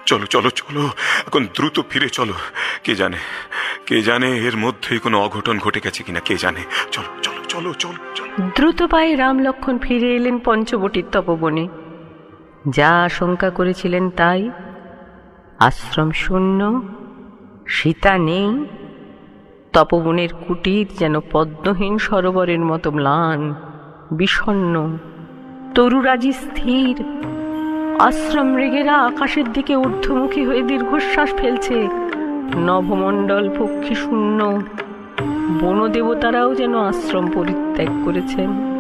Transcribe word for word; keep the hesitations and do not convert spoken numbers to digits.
চলো চলো চলো, এখন দ্রুত ফিরে চলো। কে জানে, কে জানে এর মধ্যেই কোনো অঘটন ঘটে গেছে কিনা, কে জানে। চলো চলো চলো চলো চলো। দ্রুত পায়ে রাম লক্ষ্মণ ফিরে এলেন পঞ্চবটির তপবনে। যা আশঙ্কা করেছিলেন তাই। আশ্রম শূন্য, সীতা নেই। তপবনের কুটির যেন পদ্মহীন সরোবরের মতো ম্লান, বিষণ্ণ। তরুরাজি স্থির। আশ্রম মৃগেরা আকাশের দিকে ঊর্ধ্বমুখী হয়ে দীর্ঘশ্বাস ফেলছে। নভমণ্ডল পক্ষী শূন্য। বনদেবতারাও যেন আশ্রম পরিত্যাগ করেছেন।